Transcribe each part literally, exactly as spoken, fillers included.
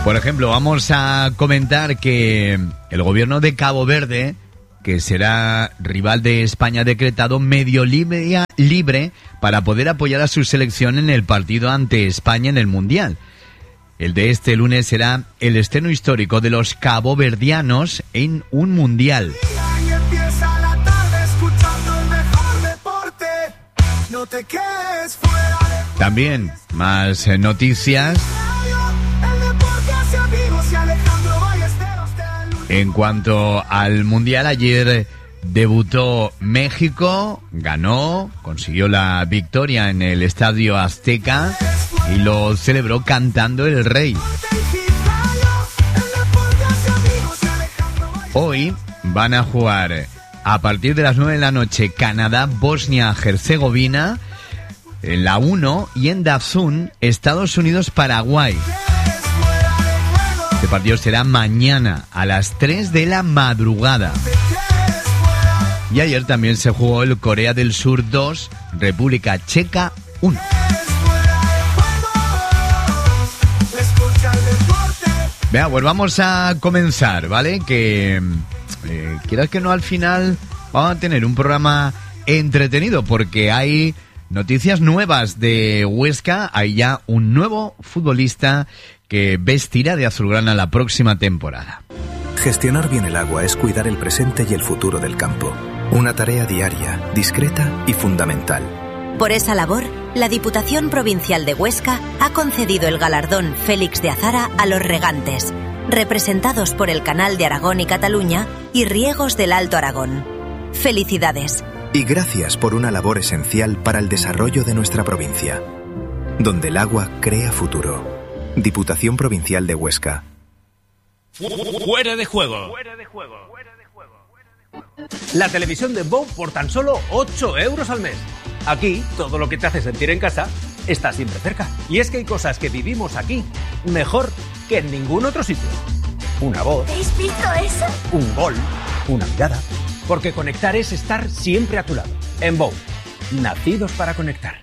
Por ejemplo, vamos a comentar que el gobierno de Cabo Verde, que será rival de España, ha decretado medio libre, libre para poder apoyar a su selección en el partido ante España en el Mundial. El de este lunes será el estreno histórico de los caboverdianos en un Mundial. También más noticias. En cuanto al Mundial, ayer debutó México, ganó, consiguió la victoria en el Estadio Azteca y lo celebró cantando El Rey. Hoy van a jugar a partir de las nueve de la noche Canadá, Bosnia-Herzegovina en la uno y en DAZN Estados Unidos, Paraguay. Este partido será mañana a las tres de la madrugada. Y ayer también se jugó el Corea del Sur dos, República Checa uno. Vea, pues vamos a comenzar, ¿vale? Que eh, quieras que no, al final vamos a tener un programa entretenido porque hay noticias nuevas de Huesca. Hay ya un nuevo futbolista que vestirá de azulgrana la próxima temporada. Gestionar bien el agua es cuidar el presente y el futuro del campo. Una tarea diaria, discreta y fundamental. Por esa labor, la Diputación Provincial de Huesca ha concedido el galardón Félix de Azara a los regantes, representados por el Canal de Aragón y Cataluña y Riegos del Alto Aragón. Felicidades. Y gracias por una labor esencial para el desarrollo de nuestra provincia. Donde el agua crea futuro. Diputación Provincial de Huesca. Fuera de juego. La televisión de Bow por tan solo ocho euros al mes. Aquí, todo lo que te hace sentir en casa está siempre cerca. Y es que hay cosas que vivimos aquí mejor que en ningún otro sitio. Una voz. ¿Habéis visto eso? Un gol. Una mirada. Porque conectar es estar siempre a tu lado. En Bow, nacidos para conectar.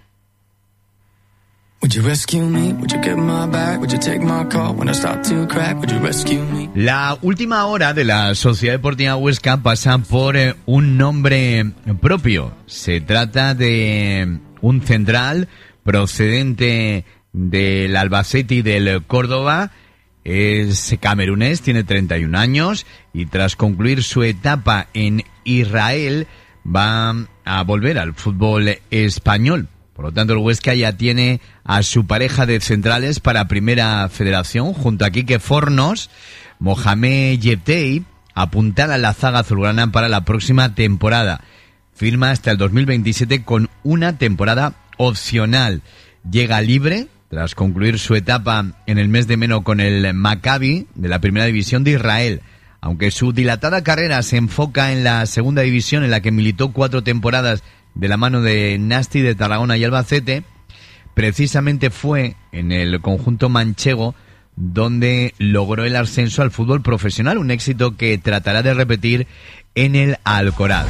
La última hora de la Sociedad Deportiva Huesca pasa por eh, un nombre propio. Se trata de un central procedente del Albacete y del Córdoba. Es camerunés, tiene treinta y un años y tras concluir su etapa en Israel va a volver al fútbol español. Por lo tanto, el Huesca ya tiene a su pareja de centrales para Primera Federación, junto a Quique Fornos. Mohamed Yetey apuntada a la zaga azulgrana para la próxima temporada. Firma hasta el dos mil veintisiete con una temporada opcional. Llega libre tras concluir su etapa en el mes de enero con el Maccabi de la Primera División de Israel. Aunque su dilatada carrera se enfoca en la Segunda División, en la que militó cuatro temporadas de la mano de Nasti de Tarragona y Albacete, precisamente fue en el conjunto manchego donde logró el ascenso al fútbol profesional, un éxito que tratará de repetir en el Alcoraz.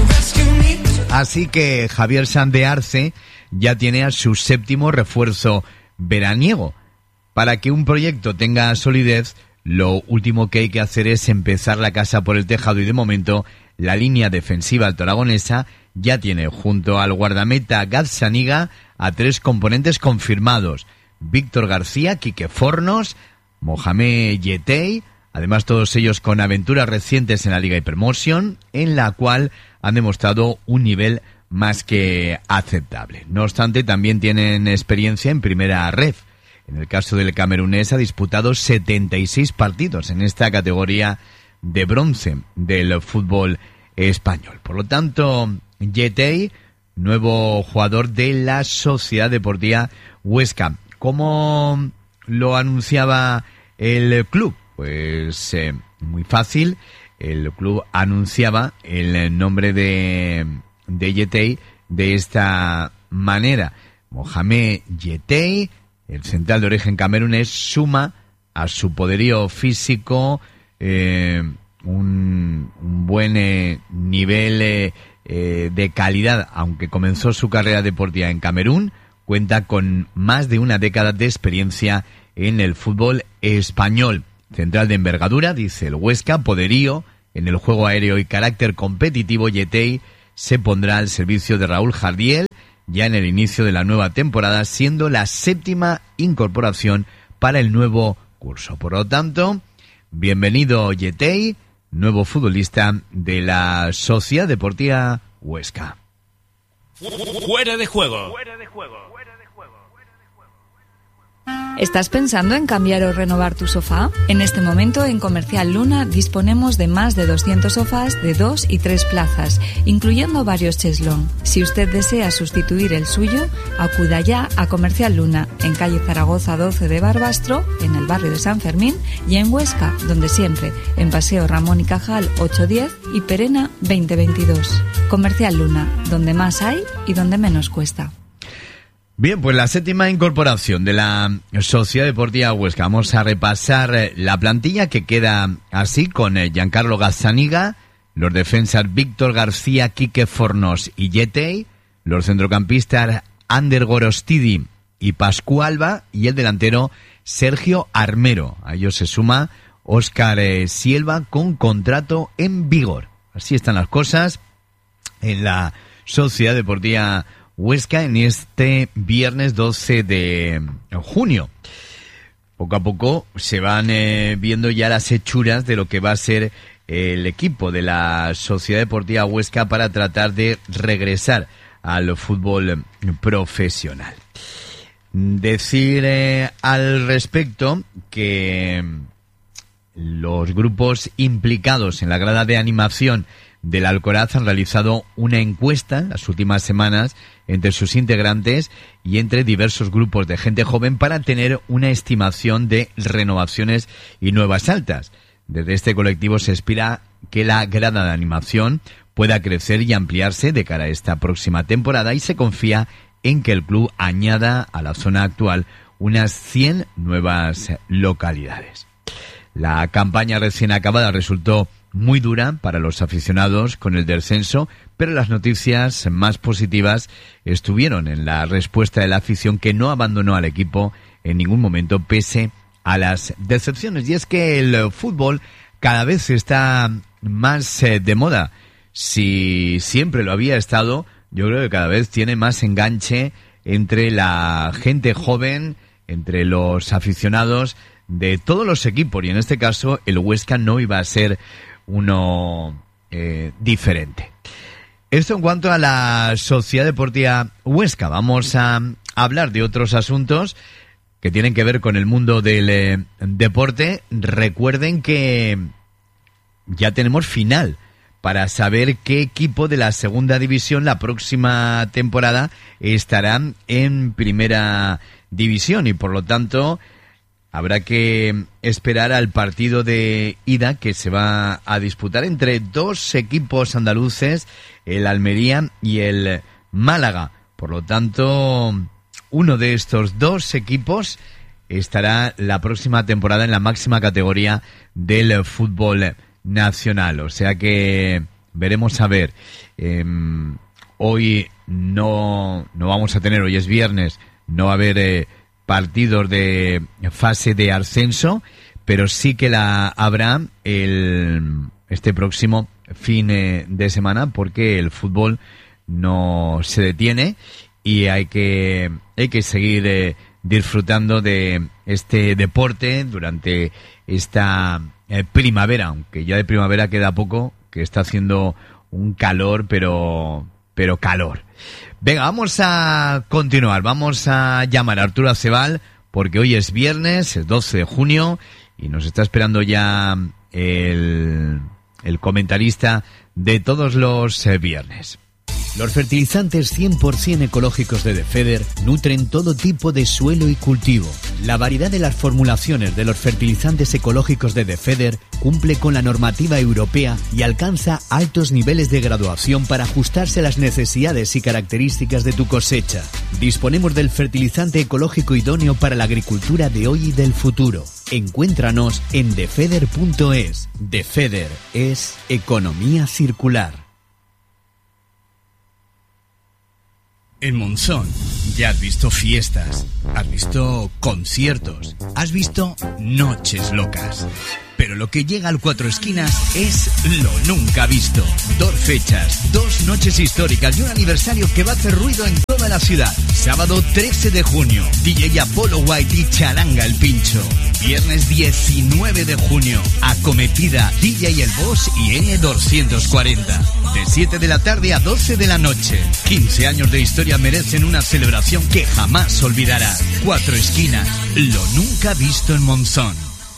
Así que Javier Sanz de Arce ya tiene a su séptimo refuerzo veraniego. Para que un proyecto tenga solidez, lo último que hay que hacer es empezar la casa por el tejado y de momento la línea defensiva altoaragonesa ya tiene junto al guardameta Gazzaniga a tres componentes confirmados: Víctor García, Quique Fornos, Mohamed Yetey, además todos ellos con aventuras recientes en la Liga Hypermotion, en la cual han demostrado un nivel más que aceptable. No obstante, también tienen experiencia en Primera Ref. En el caso del camerunés ha disputado setenta y seis partidos en esta categoría de bronce del fútbol español. Por lo tanto, Yetey, nuevo jugador de la Sociedad Deportiva Huesca. ¿Cómo lo anunciaba el club? Pues eh, muy fácil. El club anunciaba el nombre de, de Yetey de esta manera. Mohamed Yetey, el central de origen camerunés, suma a su poderío físico eh, un, un buen eh, nivel eh, eh, de calidad. Aunque comenzó su carrera deportiva en Camerún, cuenta con más de una década de experiencia en el fútbol español. Central de envergadura, dice el Huesca, poderío en el juego aéreo y carácter competitivo. Yetey se pondrá al servicio de Raúl Jardiel ya en el inicio de la nueva temporada, siendo la séptima incorporación para el nuevo curso. Por lo tanto, bienvenido Yetey, nuevo futbolista de la Sociedad Deportiva Huesca. Fuera de juego. ¿Estás pensando en cambiar o renovar tu sofá? En este momento en Comercial Luna disponemos de más de doscientos sofás de dos y tres plazas, incluyendo varios cheslong. Si usted desea sustituir el suyo, acuda ya a Comercial Luna, en calle Zaragoza doce de Barbastro, en el barrio de San Fermín, y en Huesca, donde siempre, en Paseo Ramón y Cajal ochocientos diez y Perena veinte veintidós. Comercial Luna, donde más hay y donde menos cuesta. Bien, pues la séptima incorporación de la Sociedad Deportiva Huesca. Vamos a repasar la plantilla que queda así con Giancarlo Gazzaniga, los defensas Víctor García, Quique Fornos y Yetey, los centrocampistas Ander Gorostidi y Pascu Alba y el delantero Sergio Armero. A ellos se suma Óscar eh, Silva con contrato en vigor. Así están las cosas en la Sociedad Deportiva Huesca en este viernes doce de junio. Poco a poco se van eh, viendo ya las hechuras de lo que va a ser el equipo de la Sociedad Deportiva Huesca para tratar de regresar al fútbol profesional. Decir eh, al respecto que los grupos implicados en la grada de animación del Alcoraz han realizado una encuesta las últimas semanas entre sus integrantes y entre diversos grupos de gente joven para tener una estimación de renovaciones y nuevas altas. Desde este colectivo se espera que la grada de animación pueda crecer y ampliarse de cara a esta próxima temporada y se confía en que el club añada a la zona actual unas cien nuevas localidades. La campaña recién acabada resultó muy dura para los aficionados con el descenso, pero las noticias más positivas estuvieron en la respuesta de la afición, que no abandonó al equipo en ningún momento pese a las decepciones. Y es que el fútbol cada vez está más eh, de moda. Si siempre lo había estado, yo creo que cada vez tiene más enganche entre la gente joven, entre los aficionados de todos los equipos, y en este caso el Huesca no iba a ser uno eh, diferente. Esto en cuanto a la Sociedad Deportiva Huesca. Vamos a hablar de otros asuntos que tienen que ver con el mundo del eh, deporte. Recuerden que ya tenemos final para saber qué equipo de la segunda división la próxima temporada estará en primera división, y por lo tanto habrá que esperar al partido de ida que se va a disputar entre dos equipos andaluces, el Almería y el Málaga. Por lo tanto, uno de estos dos equipos estará la próxima temporada en la máxima categoría del fútbol nacional. O sea que veremos a ver. Eh, hoy no, no vamos a tener, hoy es viernes, no va a haber Eh, partidos de fase de ascenso, pero sí que la habrá el este próximo fin de semana, porque el fútbol no se detiene y hay que hay que seguir eh, disfrutando de este deporte durante esta eh, primavera, aunque ya de primavera queda poco, que está haciendo un calor, pero pero calor. Venga, vamos a continuar, vamos a llamar a Arturo Acebal, porque hoy es viernes, es doce de junio, y nos está esperando ya el, el comentarista de todos los eh, viernes. Los fertilizantes cien por ciento ecológicos de Defeder nutren todo tipo de suelo y cultivo. La variedad de las formulaciones de los fertilizantes ecológicos de Defeder cumple con la normativa europea y alcanza altos niveles de graduación para ajustarse a las necesidades y características de tu cosecha. Disponemos del fertilizante ecológico idóneo para la agricultura de hoy y del futuro. Encuéntranos en defeder punto es. Defeder es economía circular. En Monzón ya has visto fiestas, has visto conciertos, has visto noches locas. Pero lo que llega al Cuatro Esquinas es lo nunca visto. Dos fechas, dos noches históricas y un aniversario que va a hacer ruido en toda la ciudad. Sábado trece de junio, D J Apollo White y Charanga el Pincho. Viernes diecinueve de junio, Acometida, D J El Boss y N doscientos cuarenta. De siete de la tarde a doce de la noche. quince años de historia merecen una celebración que jamás olvidarás. Cuatro Esquinas, lo nunca visto en Monzón.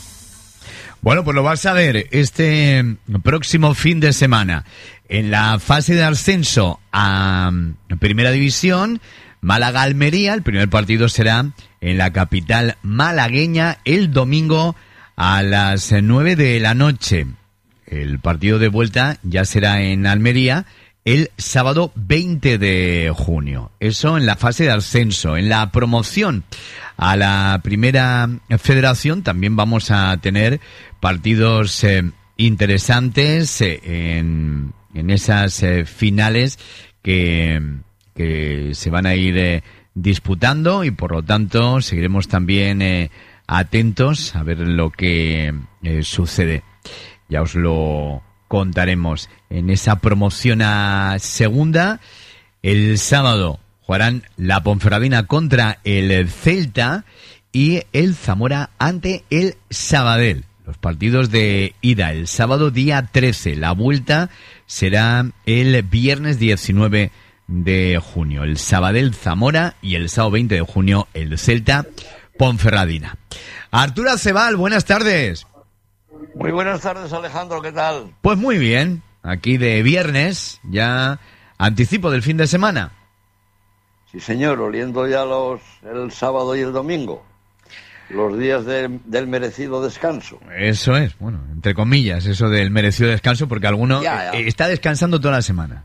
Bueno, pues lo vas a ver este próximo fin de semana. En la fase de ascenso a Primera División, Málaga-Almería, el primer partido será en la capital malagueña el domingo a las nueve de la noche. El partido de vuelta ya será en Almería el sábado veinte de junio. Eso en la fase de ascenso. En la promoción a la Primera Federación también vamos a tener partidos eh, interesantes eh, en, en esas eh, finales que, que se van a ir eh, disputando y por lo tanto seguiremos también eh, atentos a ver lo que eh, sucede. Ya os lo contaremos. En esa promoción a segunda, el sábado jugarán la Ponferradina contra el Celta y el Zamora ante el Sabadell. Los partidos de ida el sábado día trece, la vuelta será el viernes diecinueve de junio. El Sabadell Zamora y el sábado veinte de junio el Celta Ponferradina. Arturo Acebal, buenas tardes. Muy buenas tardes, Alejandro, ¿qué tal? Pues muy bien, aquí de viernes, ya anticipo del fin de semana. Sí, señor, oliendo ya los el sábado y el domingo, los días de, del merecido descanso. Eso es, bueno, entre comillas, eso del merecido descanso, porque alguno ya, ya. está descansando toda la semana.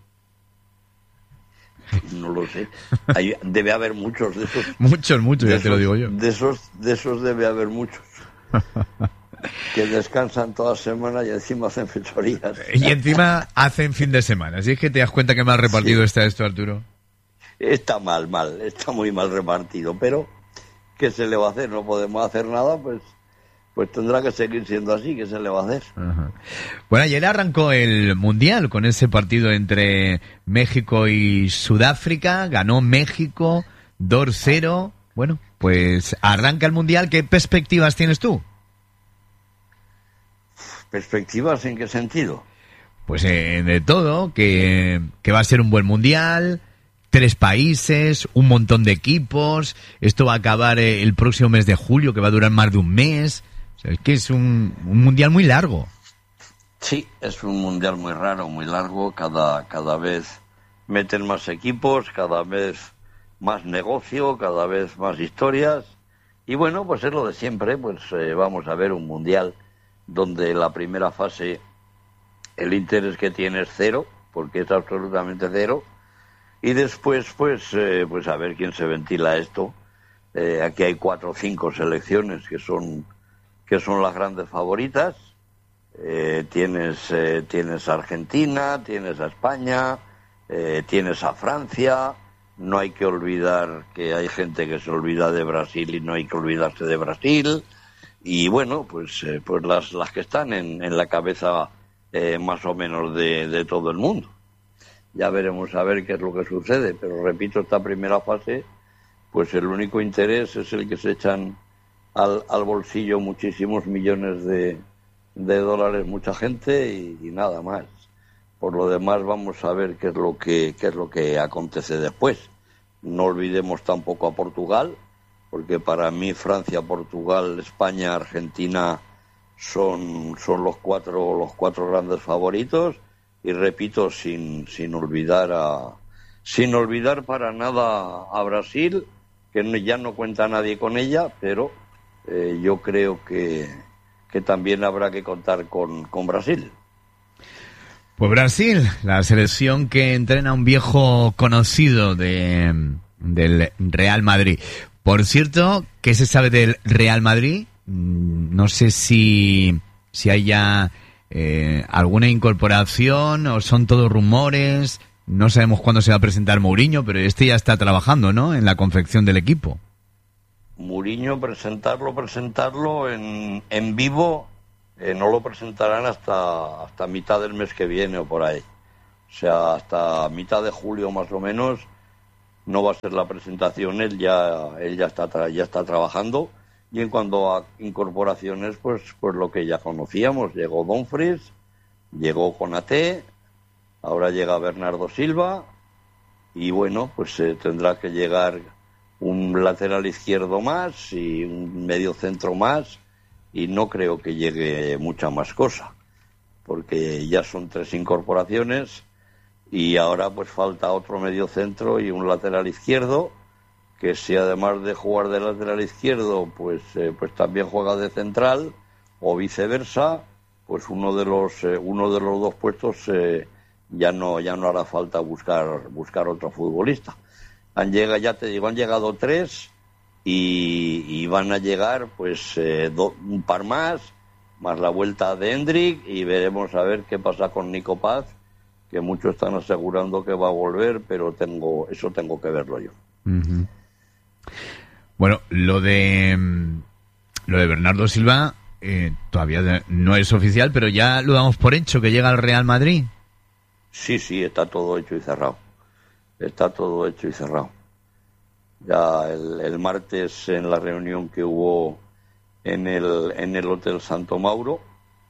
No lo sé, Hay, debe haber muchos de esos. Muchos, muchos, ya esos, te lo digo yo. De esos, de esos debe haber muchos. Que descansan toda semana y encima hacen fechorías. Y encima hacen fin de semana. ¿Así es que te das cuenta que mal repartido sí. está esto, Arturo? Está mal, mal, está muy mal repartido, pero ¿qué se le va a hacer? No podemos hacer nada, pues pues tendrá que seguir siendo así, ¿qué se le va a hacer? Ajá. Bueno, ayer arrancó el Mundial con ese partido entre México y Sudáfrica, ganó México dos cero. Bueno, pues arranca el Mundial, ¿qué perspectivas tienes tú? ¿Perspectivas en qué sentido? Pues eh, de todo, que, que va a ser un buen mundial, tres países, un montón de equipos, esto va a acabar eh, el próximo mes de julio, que va a durar más de un mes, o sea, es que es un, un mundial muy largo. Sí, es un mundial muy raro, muy largo, cada, cada vez meten más equipos, cada vez más negocio, cada vez más historias, y bueno, pues es lo de siempre, pues eh, vamos a ver un mundial donde la primera fase el interés que tiene es cero, porque es absolutamente cero, y después pues eh, pues a ver quién se ventila esto. Eh, aquí hay cuatro o cinco selecciones que son que son las grandes favoritas. Eh, tienes eh, tienes a Argentina, tienes a España, eh, tienes a Francia. No hay que olvidar que hay gente que se olvida de Brasil y no hay que olvidarse de Brasil. Y bueno, pues eh, pues las las que están en, en la cabeza eh, más o menos de, de todo el mundo. Ya veremos a ver qué es lo que sucede, pero repito, esta primera fase, pues el único interés es el que se echan al, al bolsillo muchísimos millones de, de dólares, mucha gente y, y nada más. Por lo demás vamos a ver qué es lo que qué es lo que acontece después. No olvidemos tampoco a Portugal, porque para mí Francia, Portugal, España, Argentina son son los cuatro los cuatro grandes favoritos y repito sin sin olvidar a sin olvidar para nada a Brasil, que no, ya no cuenta nadie con ella, pero eh, yo creo que que también habrá que contar con con Brasil. Pues Brasil, la selección que entrena a un viejo conocido de del Real Madrid. Por cierto, ¿qué se sabe del Real Madrid? No sé si, si hay ya eh, alguna incorporación o son todos rumores. No sabemos cuándo se va a presentar Mourinho, pero este ya está trabajando, ¿no?, en la confección del equipo. Mourinho, presentarlo, presentarlo en, en vivo, eh, no lo presentarán hasta, hasta mitad del mes que viene o por ahí. O sea, hasta mitad de julio más o menos no va a ser la presentación, él ya, él ya está, tra- ya está trabajando. Y en cuanto a incorporaciones, pues, pues lo que ya conocíamos, llegó Dumfries, llegó Konaté, ahora llega Bernardo Silva, y bueno, pues eh, tendrá que llegar un lateral izquierdo más y un medio centro más, y no creo que llegue mucha más cosa, porque ya son tres incorporaciones, y ahora pues falta otro medio centro y un lateral izquierdo, que si además de jugar de lateral izquierdo, pues, eh, pues también juega de central, o viceversa, pues uno de los, eh, uno de los dos puestos eh, ya no, ya no hará falta buscar, buscar otro futbolista. Han llegado, ya te digo, han llegado tres y, y van a llegar pues eh, do, un par más, más la vuelta de Hendrik, y veremos a ver qué pasa con Nico Paz, que muchos están asegurando que va a volver, pero tengo, eso tengo que verlo yo. Uh-huh. Bueno, lo de lo de Bernardo Silva eh, todavía no es oficial, pero ya lo damos por hecho que llega al Real Madrid. Sí, sí, está todo hecho y cerrado. Está todo hecho y cerrado. Ya el, el martes, en la reunión que hubo en el en el Hotel Santo Mauro,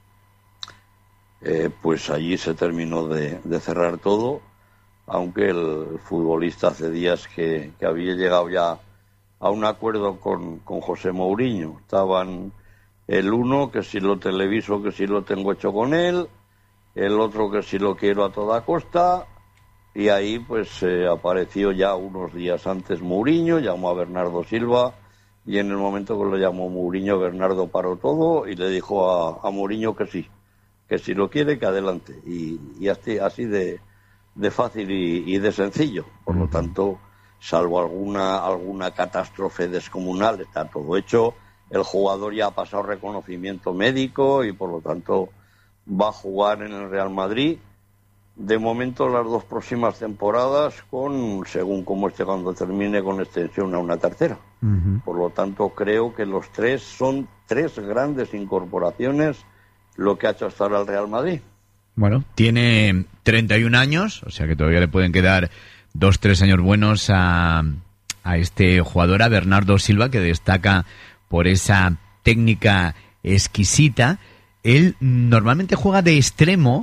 eh, pues allí se terminó de, de cerrar todo, aunque el futbolista hace días que, que había llegado ya a un acuerdo con, con José Mourinho. Estaban el uno, que si lo televiso, que si lo tengo hecho con él, el otro que si lo quiero a toda costa, y ahí pues eh, apareció ya unos días antes Mourinho, llamó a Bernardo Silva, y en el momento que lo llamó Mourinho, Bernardo paró todo y le dijo a, a Mourinho que sí, que si lo quiere, que adelante, y, y así, así de, de fácil y, y de sencillo. Por lo tanto, salvo alguna alguna catástrofe descomunal, está todo hecho. El jugador ya ha pasado reconocimiento médico y por lo tanto va a jugar en el Real Madrid. De momento las dos próximas temporadas, con según cómo esté cuando termine, con extensión a una tercera. Uh-huh. Por lo tanto, creo que los tres son tres grandes incorporaciones lo que ha hecho hasta ahora el Real Madrid. Bueno, tiene treinta y un años, o sea que todavía le pueden quedar dos, tres años buenos a, a este jugador, a Bernardo Silva, que destaca por esa técnica exquisita. Él normalmente juega de extremo,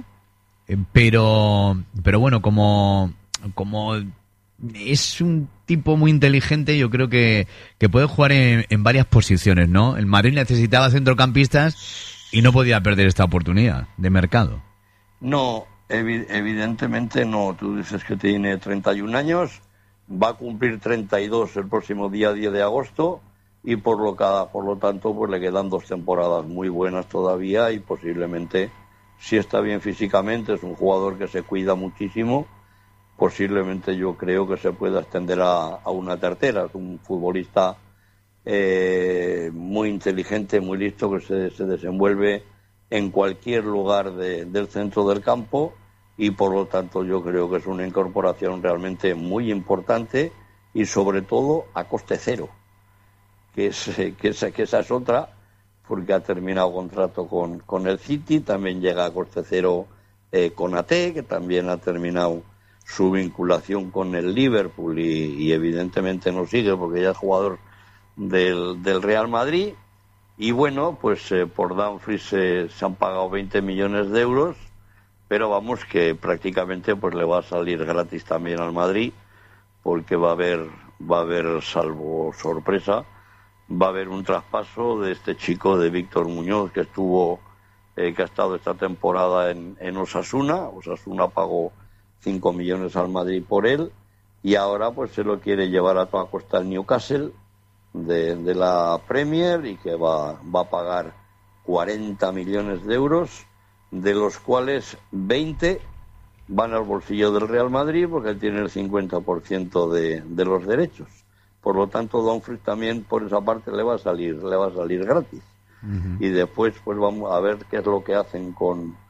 pero pero bueno, como como es un tipo muy inteligente, yo creo que, que puede jugar en, en varias posiciones, ¿no? El Madrid necesitaba centrocampistas y no podía perder esta oportunidad de mercado. No, evi- evidentemente no. Tú dices que tiene treinta y un años, va a cumplir treinta y dos el próximo día diez de agosto, y por lo, cada, por lo tanto pues le quedan dos temporadas muy buenas todavía, y posiblemente, si está bien físicamente, es un jugador que se cuida muchísimo, posiblemente yo creo que se pueda extender a, a una tercera. Es un futbolista eh, muy inteligente, muy listo, que se, se desenvuelve en cualquier lugar de, del centro del campo, y por lo tanto yo creo que es una incorporación realmente muy importante, y sobre todo a coste cero, que, es, que, es, que esa es otra, porque ha terminado contrato con, con el City. También llega a coste cero eh, Konaté, que también ha terminado su vinculación con el Liverpool y, y evidentemente no sigue porque ya es jugador del, del Real Madrid. Y bueno, pues eh, por Dumfries eh, se han pagado veinte millones de euros, pero vamos, que prácticamente pues le va a salir gratis también al Madrid, porque va a haber, va a haber, salvo sorpresa, va a haber un traspaso de este chico, de Víctor Muñoz, que estuvo, eh, que ha estado esta temporada en, en Osasuna. Osasuna pagó cinco millones al Madrid por él, y ahora pues se lo quiere llevar a toda costa al Newcastle de, de la Premier, y que va, va a pagar cuarenta millones de euros, de los cuales veinte van al bolsillo del Real Madrid, porque él tiene el cincuenta por ciento de, de los derechos. Por lo tanto, Dumfries también por esa parte le va a salir, le va a salir gratis. Uh-huh. Y después pues vamos a ver qué es lo que hacen con,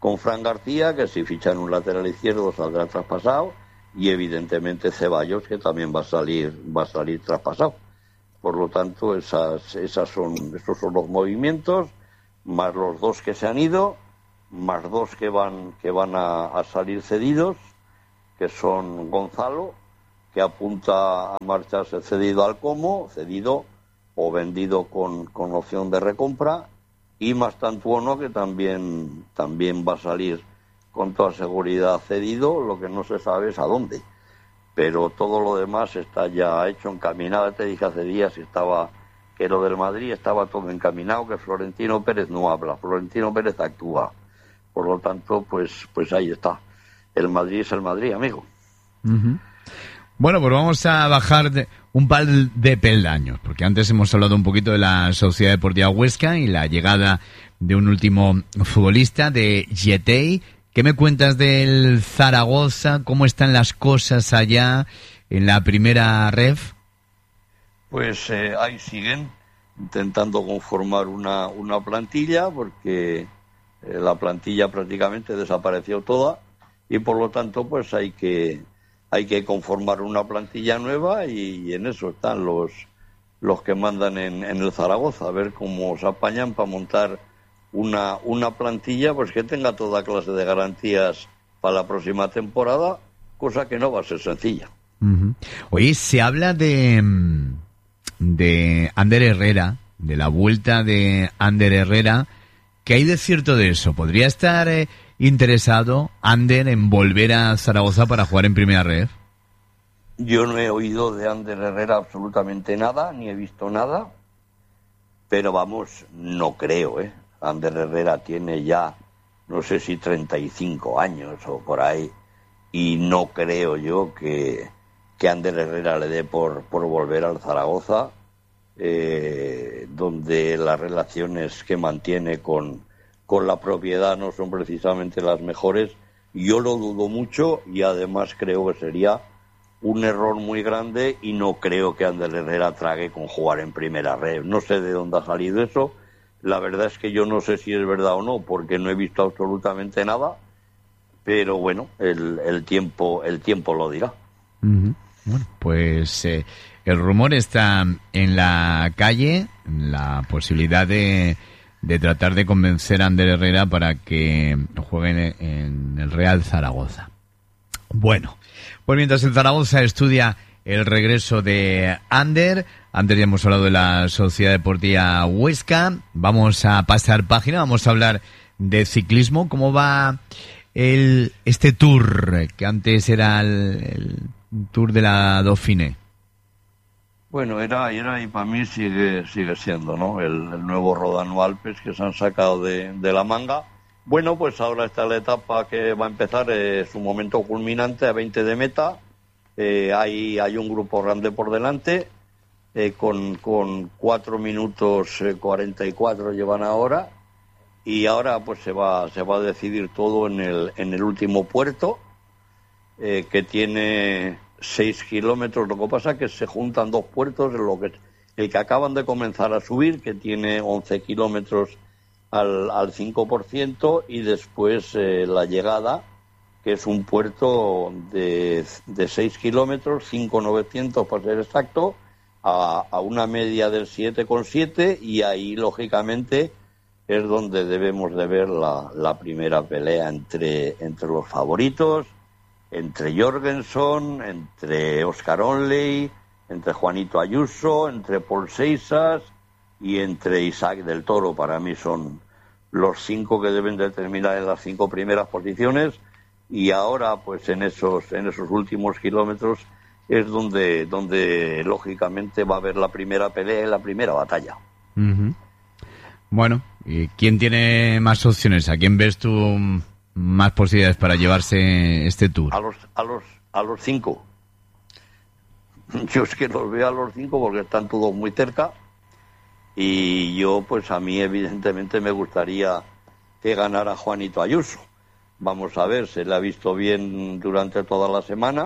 con Fran García, que si fichan un lateral izquierdo saldrá traspasado, y evidentemente Ceballos, que también va a salir, va a salir traspasado. Por lo tanto, esas, esas son, esos son los movimientos, más los dos que se han ido, más dos que van, que van a, a salir cedidos, que son Gonzalo, que apunta a marcharse cedido al Como, cedido o vendido con, con opción de recompra, y Mastantuono, que también, también va a salir con toda seguridad cedido, lo que no se sabe es a dónde. Pero todo lo demás está ya hecho, encaminado. Te dije hace días estaba, que lo del Madrid estaba todo encaminado, que Florentino Pérez no habla, Florentino Pérez actúa. Por lo tanto, pues, pues ahí está. El Madrid es el Madrid, amigo. Uh-huh. Bueno, pues vamos a bajar de un par de peldaños, porque antes hemos hablado un poquito de la Sociedad Deportiva Huesca y la llegada de un último futbolista, de Yetey. ¿Qué me cuentas del Zaragoza? ¿Cómo están las cosas allá en la primera ref? Pues eh, ahí siguen intentando conformar una, una plantilla, porque eh, la plantilla prácticamente desapareció toda y por lo tanto pues hay que hay que conformar una plantilla nueva y, y en eso están los los que mandan en, en el Zaragoza, a ver cómo se apañan para montar una una plantilla pues que tenga toda clase de garantías para la próxima temporada, cosa que no va a ser sencilla. Uh-huh. Oye, se habla de de Ander Herrera, de la vuelta de Ander Herrera. ¿Qué hay de cierto de eso? ¿Podría estar eh, interesado Ander en volver a Zaragoza para jugar en primera red? Yo no he oído de Ander Herrera absolutamente nada, ni he visto nada, pero vamos, no creo, ¿eh? Ander Herrera tiene ya, no sé si treinta y cinco años o por ahí, y no creo yo que, que Ander Herrera le dé por, por volver al Zaragoza, eh, donde las relaciones que mantiene con, con la propiedad no son precisamente las mejores. Yo lo dudo mucho y además creo que sería un error muy grande y no creo que Ander Herrera trague con jugar en primera red. No sé de dónde ha salido eso. La verdad es que yo no sé si es verdad o no, porque no he visto absolutamente nada, pero bueno, el, el tiempo el tiempo lo dirá. Uh-huh. Bueno, pues eh, el rumor está en la calle, la posibilidad de, de tratar de convencer a Ander Herrera para que juegue en el Real Zaragoza. Bueno, pues mientras el Zaragoza estudia el regreso de Ander, antes ya hemos hablado de la Sociedad Deportiva Huesca, vamos a pasar página, vamos a hablar de ciclismo. ¿Cómo va el este Tour, que antes era el, el Tour de la Dauphiné? Bueno, era, era y para mí sigue sigue siendo, ¿no? El, el nuevo Rodano Alpes que se han sacado de, de la manga. Bueno, pues ahora está la etapa que va a empezar, es eh, un momento culminante a veinte de meta. Eh, hay, hay un grupo grande por delante, eh, con, con cuatro minutos eh, cuarenta y cuatro llevan ahora, y ahora pues se va, se va a decidir todo en el, en el último puerto, eh, que tiene seis kilómetros. Lo que pasa es que se juntan dos puertos, lo que, el que acaban de comenzar a subir, que tiene once kilómetros al, al cinco por ciento, y después eh, la llegada, que es un puerto de, de seis kilómetros, cinco mil novecientos para ser exacto, a, a una media del siete coma siete, y ahí, lógicamente, es donde debemos de ver la, la primera pelea entre, entre los favoritos, entre Jorgenson, entre Oscar Onley, entre Juanito Ayuso, entre Paul Seixas y entre Isaac del Toro. Para mí son los cinco que deben de terminar en las cinco primeras posiciones. Y ahora, pues en esos en esos últimos kilómetros es donde donde lógicamente va a haber la primera pelea y la primera batalla. Uh-huh. Bueno, ¿y quién tiene más opciones? ¿A quién ves tú más posibilidades para llevarse este Tour? A los a los a los cinco. Yo es que los veo a los cinco porque están todos muy cerca, y yo, pues a mí evidentemente me gustaría que ganara Juanito Ayuso. Vamos a ver, se le ha visto bien durante toda la semana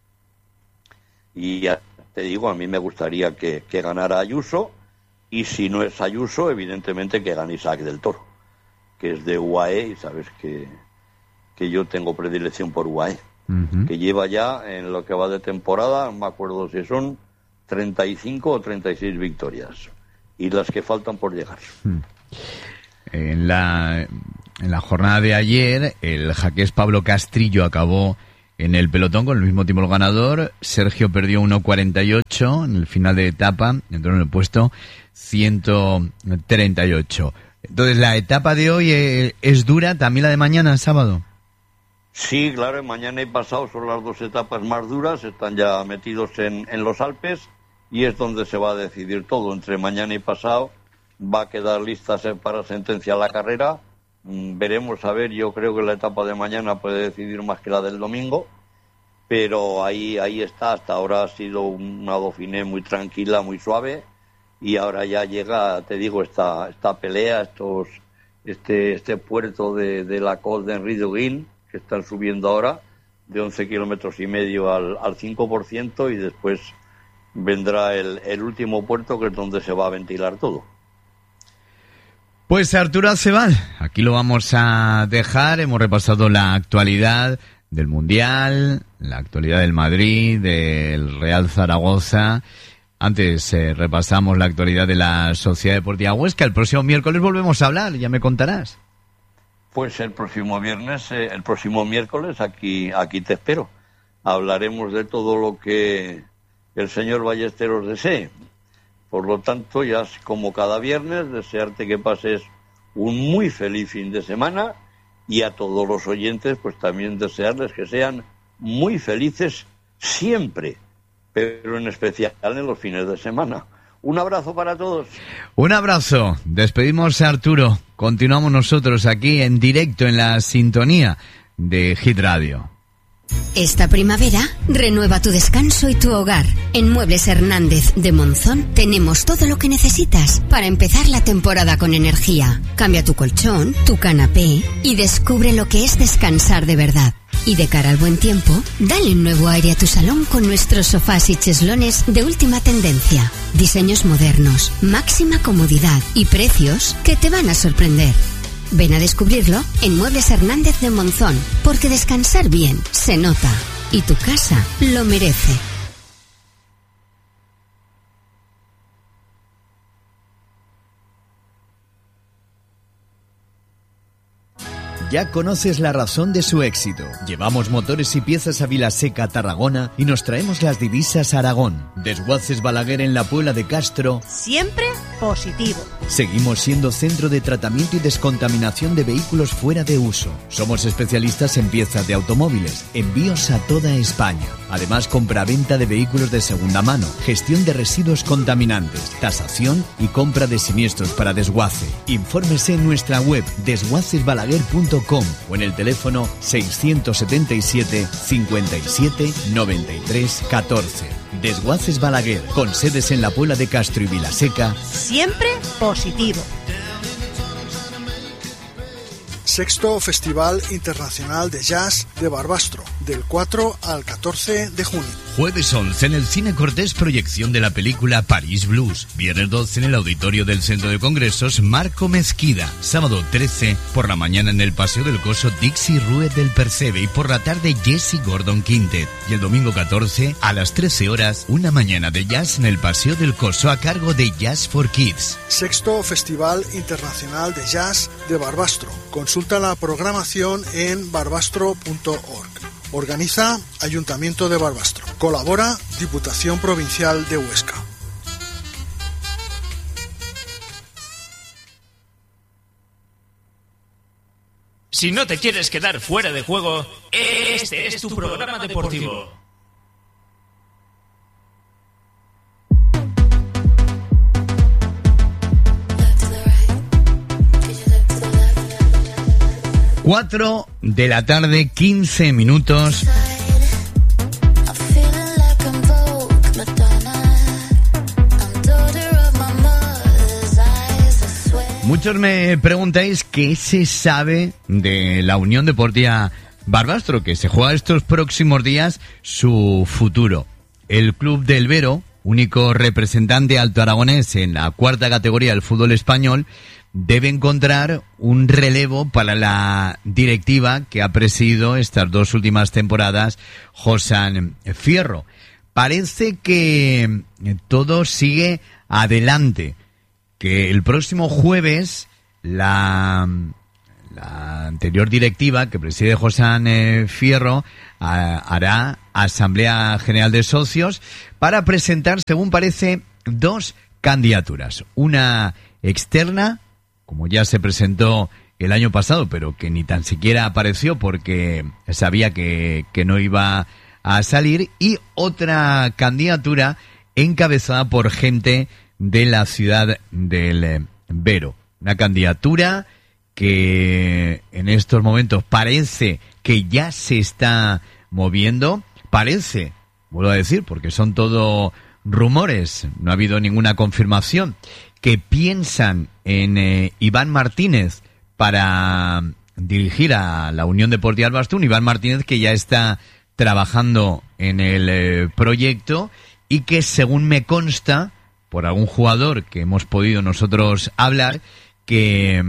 y ya te digo, a mí me gustaría que, que ganara Ayuso, y si no es Ayuso, evidentemente que gane Isaac del Toro, que es de U A E, y sabes que, que yo tengo predilección por U A E, uh-huh. que lleva ya, en lo que va de temporada, no me acuerdo si son treinta y cinco o treinta y seis victorias, y las que faltan por llegar. En la, en la jornada de ayer, el jaqués Pablo Castrillo acabó en el pelotón con el mismo tiempo el ganador. Sergio perdió uno cuarenta y ocho en el final de etapa, entró en el puesto ciento treinta y ocho. Entonces, la etapa de hoy eh, es dura, también la de mañana, sábado. Sí, claro, mañana y pasado son las dos etapas más duras, están ya metidos en, en los Alpes, y es donde se va a decidir todo. Entre mañana y pasado va a quedar lista para sentenciar la carrera. Mm, veremos, a ver, yo creo que la etapa de mañana puede decidir más que la del domingo, pero ahí, ahí está. Hasta ahora ha sido una Dauphiné muy tranquila, muy suave, y ahora ya llega, te digo, esta, esta pelea, estos, este, este puerto de, de la Col d'Henri Duguin, que están subiendo ahora de once kilómetros y medio al, al cinco por ciento, y después vendrá el, el último puerto, que es donde se va a ventilar todo. Pues Arturo Acebal, aquí lo vamos a dejar. Hemos repasado la actualidad del Mundial, la actualidad del Madrid, del Real Zaragoza. Antes eh, repasamos la actualidad de la Sociedad Deportiva Huesca. El próximo miércoles volvemos a hablar, ya me contarás. Pues el próximo viernes, eh, el próximo miércoles, aquí, aquí te espero. Hablaremos de todo lo que el señor Ballesteros desee. Por lo tanto, ya como cada viernes, desearte que pases un muy feliz fin de semana, y a todos los oyentes, pues también desearles que sean muy felices siempre, pero en especial en los fines de semana. Un abrazo para todos. Un abrazo. Despedimos a Arturo. Continuamos nosotros aquí en directo en la sintonía de Hit Radio. Esta primavera, renueva tu descanso y tu hogar. En Muebles Hernández de Monzón tenemos todo lo que necesitas para empezar la temporada con energía. Cambia tu colchón, tu canapé y descubre lo que es descansar de verdad. Y de cara al buen tiempo, dale un nuevo aire a tu salón con nuestros sofás y cheslones de última tendencia. Diseños modernos, máxima comodidad y precios que te van a sorprender. Ven a descubrirlo en Muebles Hernández de Monzón, porque descansar bien se nota y tu casa lo merece. Ya conoces la razón de su éxito. Llevamos motores y piezas a Vilaseca, Tarragona, y nos traemos las divisas a Aragón. Desguaces Balaguer en la Puebla de Castro. Siempre positivo. Seguimos siendo centro de tratamiento y descontaminación de vehículos fuera de uso. Somos especialistas en piezas de automóviles, envíos a toda España. Además, compra-venta de vehículos de segunda mano, gestión de residuos contaminantes, tasación y compra de siniestros para desguace. Infórmese en nuestra web desguaces balaguer punto com o en el teléfono seiscientos setenta y siete, cincuenta y siete, noventa y tres, catorce. Desguaces Balaguer, con sedes en la Puebla de Castro y Vilaseca. Siempre positivo. Sexto Festival Internacional de Jazz de Barbastro, del cuatro al catorce de junio. Jueves once en el Cine Cortés, proyección de la película París Blues. Viernes doce en el auditorio del Centro de Congresos Marco Mezquida. Sábado trece por la mañana en el Paseo del Coso Dixie Rue del Percebe, y por la tarde Jesse Gordon Quintet. Y el domingo catorce a las trece horas una mañana de jazz en el Paseo del Coso a cargo de Jazz for Kids. Sexto Festival Internacional de Jazz de Barbastro. Consulta la programación en barbastro punto org. Organiza Ayuntamiento de Barbastro. Colabora Diputación Provincial de Huesca. Si no te quieres quedar fuera de juego, este es tu programa deportivo. Cuatro de la tarde, quince minutos. Muchos me preguntáis qué se sabe de la Unión Deportiva Barbastro, que se juega estos próximos días su futuro. El club del Vero, único representante alto aragonés en la cuarta categoría del fútbol español, debe encontrar un relevo para la directiva que ha presidido estas dos últimas temporadas Josan Fierro. Parece que todo sigue adelante, que el próximo jueves la, la anterior directiva que preside Josan Fierro a, hará Asamblea General de Socios para presentar, según parece, dos candidaturas. Una externa, como ya se presentó el año pasado, pero que ni tan siquiera apareció porque sabía que, que no iba a salir, y otra candidatura encabezada por gente de la ciudad del Vero. Una candidatura que en estos momentos parece que ya se está moviendo. Parece, vuelvo a decir, porque son todo rumores, no ha habido ninguna confirmación, que piensan en eh, Iván Martínez para dirigir a la Unión Deportiva Barbastro. Un Iván Martínez que ya está trabajando en el eh, proyecto y que, según me consta por algún jugador que hemos podido nosotros hablar, que,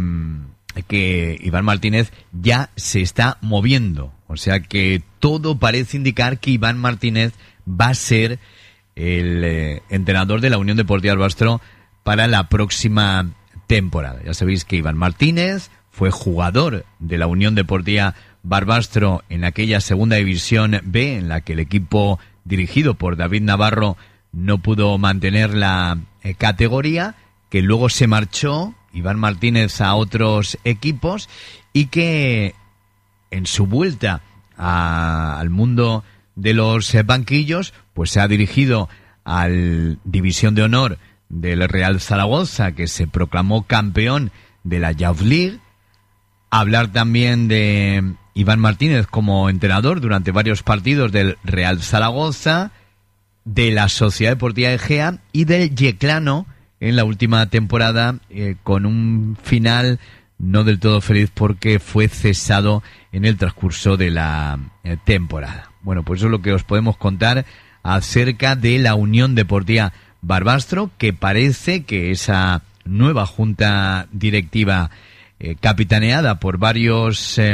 que Iván Martínez ya se está moviendo. O sea que todo parece indicar que Iván Martínez va a ser el eh, entrenador de la Unión Deportiva Barbastro para la próxima temporada. Ya sabéis que Iván Martínez fue jugador de la Unión Deportiva Barbastro en aquella segunda división B, en la que el equipo dirigido por David Navarro no pudo mantener la eh, categoría, que luego se marchó Iván Martínez a otros equipos y que en su vuelta a, al mundo de los eh, banquillos, pues se ha dirigido al División de Honor del Real Zaragoza, que se proclamó campeón de la Youth League. Hablar también de Iván Martínez como entrenador durante varios partidos del Real Zaragoza, de la Sociedad Deportiva Egea y del Yeclano en la última temporada, eh, con un final no del todo feliz porque fue cesado en el transcurso de la eh, temporada. Bueno, pues eso es lo que os podemos contar acerca de la Unión Deportiva Barbastro, que parece que esa nueva junta directiva eh, capitaneada por varios eh,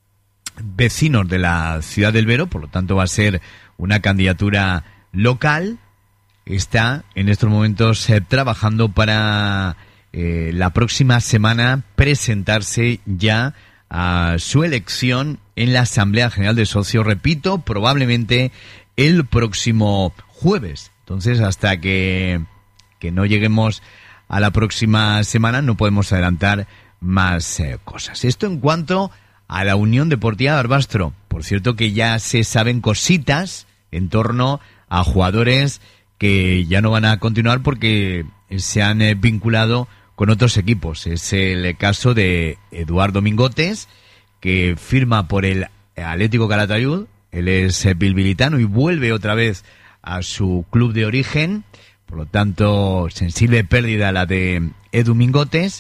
vecinos de la ciudad del Vero, por lo tanto va a ser una candidatura local, está en estos momentos eh, trabajando para eh, la próxima semana presentarse ya a su elección en la Asamblea General de Socios, repito, probablemente el próximo jueves. Entonces, hasta que, que no lleguemos a la próxima semana, no podemos adelantar más eh, cosas. Esto en cuanto a la Unión Deportiva Barbastro. Por cierto que ya se saben cositas en torno a jugadores que ya no van a continuar porque se han eh, vinculado con otros equipos. Es el caso de Eduardo Mingotes, que firma por el Atlético Calatayud. Él es eh, bilbilitano y vuelve otra vez a su club de origen, por lo tanto sensible pérdida la de Edu Mingotes.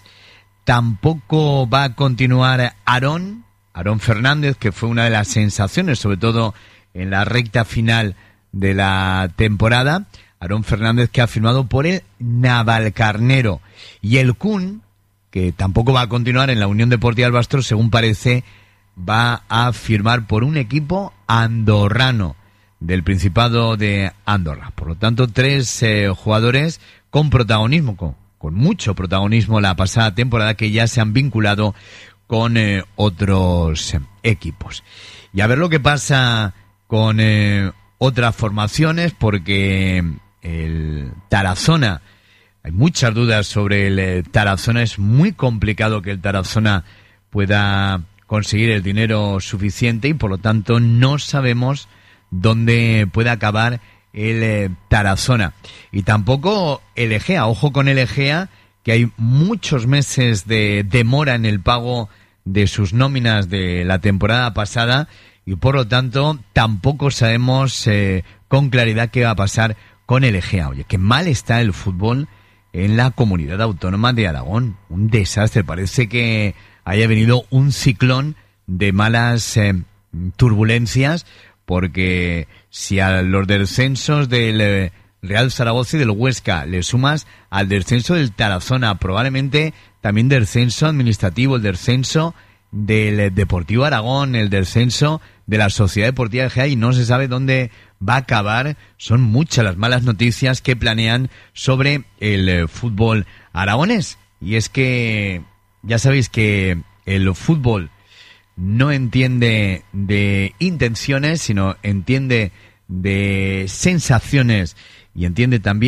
Tampoco va a continuar Aarón, Aarón Fernández, que fue una de las sensaciones, sobre todo en la recta final de la temporada. Aarón Fernández, que ha firmado por el Navalcarnero. Y el Kun, que tampoco va a continuar en la Unión Deportiva Barbastro, según parece, va a firmar por un equipo andorrano del Principado de Andorra. Por lo tanto, tres eh, jugadores con protagonismo, con, con mucho protagonismo la pasada temporada, que ya se han vinculado con eh, otros eh, equipos. Y a ver lo que pasa con eh, otras formaciones, porque el Tarazona, hay muchas dudas sobre el eh, Tarazona. Es muy complicado que el Tarazona pueda conseguir el dinero suficiente y por lo tanto no sabemos dónde puede acabar el eh, Tarazona. Y tampoco el Egea. Ojo con el Egea, que hay muchos meses de demora en el pago de sus nóminas de la temporada pasada y por lo tanto tampoco sabemos eh, con claridad qué va a pasar con el Egea. Oye, qué mal está el fútbol en la comunidad autónoma de Aragón. Un desastre. Parece que haya venido un ciclón de malas eh, turbulencias, porque si a los descensos del Real Zaragoza y del Huesca le sumas al descenso del Tarazona, probablemente también del descenso administrativo, el descenso del Deportivo Aragón, el descenso de la Sociedad Deportiva de Gea, y no se sabe dónde va a acabar. Son muchas las malas noticias que planean sobre el eh, fútbol aragonés. Y es que ya sabéis que el fútbol no entiende de intenciones, sino entiende de sensaciones y entiende también